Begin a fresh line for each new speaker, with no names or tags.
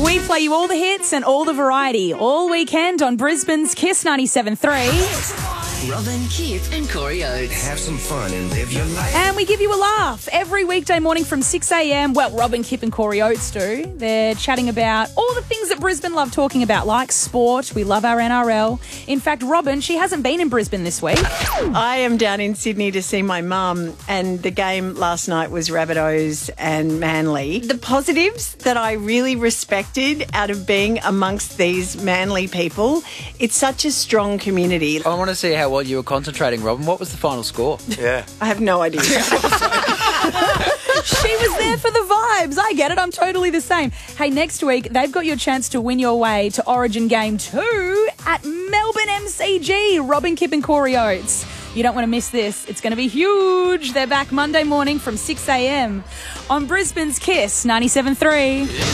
We play you all the hits and all the variety all weekend on Brisbane's Kiss 97.3.
Robin, Kip and Corey Oates.
Have some fun and live your life.
And we give you a laugh every weekday morning from 6 a.m. Well, Robin, Kip and Corey Oates do. They're chatting about all the things that Brisbane love talking about, like sport. We love our NRL. In fact, Robin, she hasn't been in Brisbane this week.
I am down in Sydney to see my mum, and the game last night was Rabbitohs and Manly. The positives that I really respected out of being amongst these Manly people, it's such a strong community.
I want to see how well you were concentrating, Robin. What was the final score?
Yeah.
I have no idea.
She was there for the vibes. I get it. I'm totally the same. Hey, next week, they've got your chance to win your way to Origin Game 2 at Melbourne MCG. Robin, Kip and Corey Oates. You don't want to miss this. It's going to be huge. They're back Monday morning from 6 a.m. on Brisbane's Kiss 97.3.